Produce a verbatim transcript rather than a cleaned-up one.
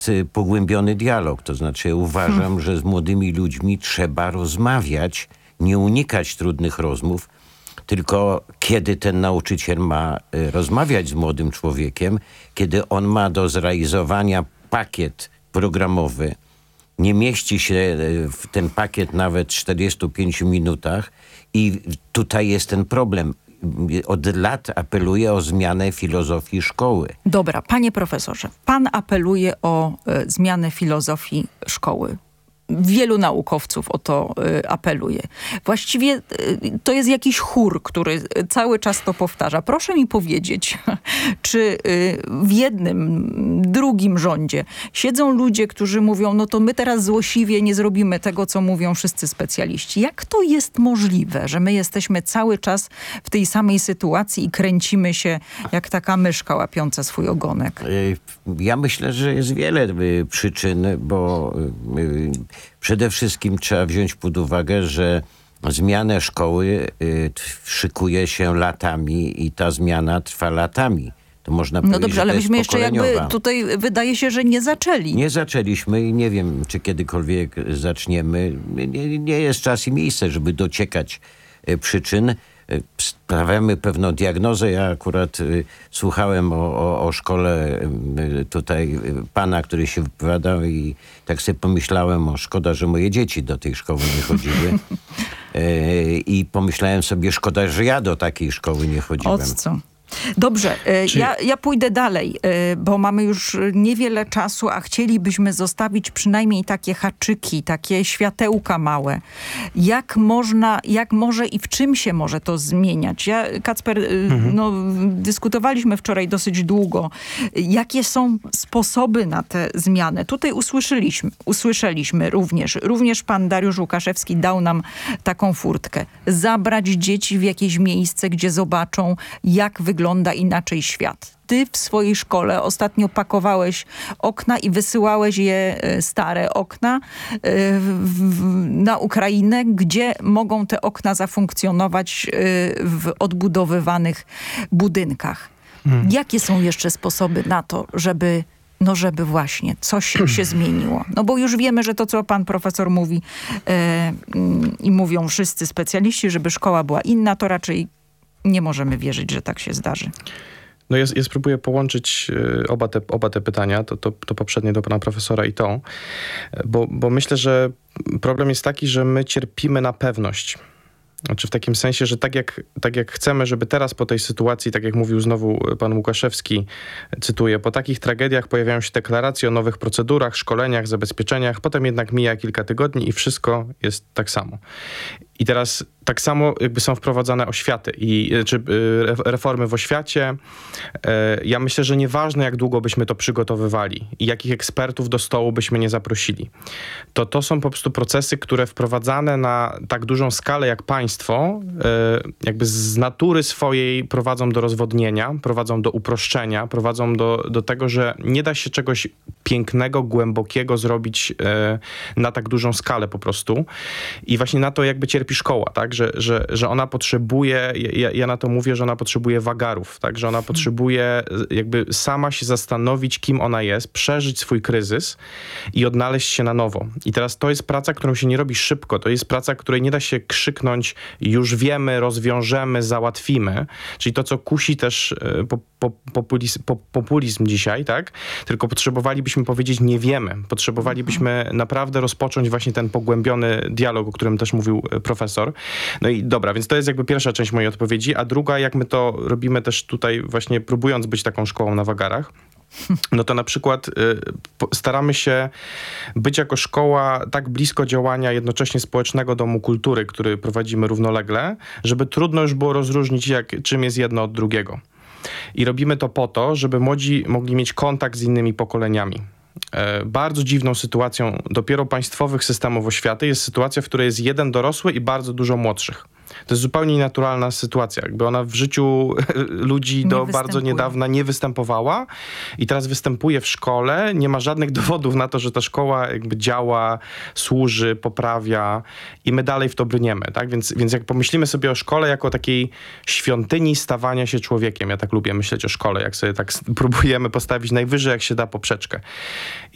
y, pogłębiony dialog. To znaczy ja uważam, Hmm. że z młodymi ludźmi trzeba rozmawiać, nie unikać trudnych rozmów, tylko kiedy ten nauczyciel ma y, rozmawiać z młodym człowiekiem, kiedy on ma do zrealizowania pakiet programowy, nie mieści się y, w ten pakiet nawet w czterdziestu pięciu minutach i tutaj jest ten problem. Od lat apeluję o zmianę filozofii szkoły. Dobra, panie profesorze, pan apeluje o e, zmianę filozofii szkoły. Wielu naukowców o to y, apeluje. Właściwie y, to jest jakiś chór, który cały czas to powtarza. Proszę mi powiedzieć, czy y, w jednym, drugim rządzie siedzą ludzie, którzy mówią, no to my teraz złośliwie nie zrobimy tego, co mówią wszyscy specjaliści. Jak to jest możliwe, że my jesteśmy cały czas w tej samej sytuacji i kręcimy się jak taka myszka łapiąca swój ogonek? Y, Ja myślę, że jest wiele y, przyczyn, bo y, przede wszystkim trzeba wziąć pod uwagę, że zmianę szkoły y, t- szykuje się latami i ta zmiana trwa latami. To można No powiedzieć, dobrze, że ale to jest myśmy jeszcze jakby pokoleniowa. tutaj wydaje się, że nie zaczęli. Nie zaczęliśmy i nie wiem, czy kiedykolwiek zaczniemy. Nie, nie jest czas i miejsce, żeby dociekać y, przyczyn. Y, Sprawiamy pewną diagnozę. Ja akurat y, słuchałem o, o, o szkole y, tutaj y, pana, który się wypowiadał i tak sobie pomyślałem, o szkoda, że moje dzieci do tej szkoły nie chodziły. Y, I pomyślałem sobie, szkoda, że ja do takiej szkoły nie chodziłem. Od co? Dobrze, e, Czy- ja, ja pójdę dalej, e, bo mamy już niewiele czasu, a chcielibyśmy zostawić przynajmniej takie haczyki, takie światełka małe. Jak można, jak może i w czym się może to zmieniać? Ja, Kacper, e, no, dyskutowaliśmy wczoraj dosyć długo. Jakie są sposoby na tę zmianę? Tutaj usłyszeliśmy, usłyszeliśmy również, również pan Dariusz Łukaszewski dał nam taką furtkę. Zabrać dzieci w jakieś miejsce, gdzie zobaczą, jak wygląda inaczej świat. Ty w swojej szkole ostatnio pakowałeś okna i wysyłałeś je, e, stare okna, e, w, w, na Ukrainę, gdzie mogą te okna zafunkcjonować e, w odbudowywanych budynkach. Jakie są jeszcze sposoby na to, żeby no żeby właśnie coś się zmieniło? No bo już wiemy, że to, co pan profesor mówi e, mm, i mówią wszyscy specjaliści, żeby szkoła była inna, to raczej nie możemy wierzyć, że tak się zdarzy. No ja, ja spróbuję połączyć y, oba, te, oba te pytania, to, to, to poprzednie do pana profesora i to, bo, bo myślę, że problem jest taki, że my cierpimy na pewność. Znaczy w takim sensie, że tak jak, tak jak chcemy, żeby teraz po tej sytuacji, tak jak mówił znowu pan Łukaszewski, cytuję, po takich tragediach pojawiają się deklaracje o nowych procedurach, szkoleniach, zabezpieczeniach, potem jednak mija kilka tygodni i wszystko jest tak samo. I teraz tak samo jakby są wprowadzane oświaty i czy y, reformy w oświacie. Y, ja myślę, że nieważne jak długo byśmy to przygotowywali i jakich ekspertów do stołu byśmy nie zaprosili, to to są po prostu procesy, które wprowadzane na tak dużą skalę jak państwo, y, jakby z natury swojej prowadzą do rozwodnienia, prowadzą do uproszczenia, prowadzą do, do tego, że nie da się czegoś pięknego, głębokiego zrobić y, na tak dużą skalę po prostu. I właśnie na to jakby cierpi szkoła, tak? Że, że, że ona potrzebuje, ja, ja na to mówię, że ona potrzebuje wagarów, tak? Że ona potrzebuje jakby sama się zastanowić, kim ona jest, przeżyć swój kryzys i odnaleźć się na nowo. I teraz to jest praca, którą się nie robi szybko. To jest praca, której nie da się krzyknąć, już wiemy, rozwiążemy, załatwimy. Czyli to, co kusi też po, po, populizm, po, populizm dzisiaj, tak? Tylko potrzebowalibyśmy powiedzieć, nie wiemy. Potrzebowalibyśmy naprawdę rozpocząć właśnie ten pogłębiony dialog, o którym też mówił profesor. No i dobra, więc to jest jakby pierwsza część mojej odpowiedzi, a druga, jak my to robimy też tutaj właśnie próbując być taką szkołą na wagarach, no to na przykład y, staramy się być jako szkoła tak blisko działania jednocześnie Społecznego Domu Kultury, który prowadzimy równolegle, żeby trudno już było rozróżnić, jak, czym jest jedno od drugiego. I robimy to po to, żeby młodzi mogli mieć kontakt z innymi pokoleniami. Bardzo dziwną sytuacją dopiero państwowych systemów oświaty jest sytuacja, w której jest jeden dorosły i bardzo dużo młodszych. To jest zupełnie nienaturalna sytuacja. Jakby ona w życiu ludzi do bardzo niedawna nie występowała i teraz występuje w szkole. Nie ma żadnych dowodów na to, że ta szkoła jakby działa, służy, poprawia i my dalej w to brniemy. Tak? Więc, więc jak pomyślimy sobie o szkole jako takiej świątyni stawania się człowiekiem, ja tak lubię myśleć o szkole, jak sobie tak próbujemy postawić najwyżej jak się da poprzeczkę.